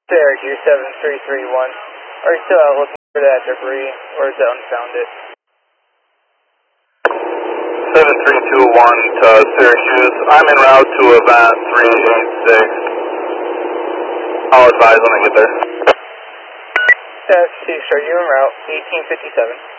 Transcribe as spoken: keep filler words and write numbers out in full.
Syracuse seven three three one. Are you still out looking for that debris, or is that unfounded? seven three two one to Syracuse. I'm en route to event three eight six. I'll advise when I get there. S two, are you en route eighteen fifty-seven?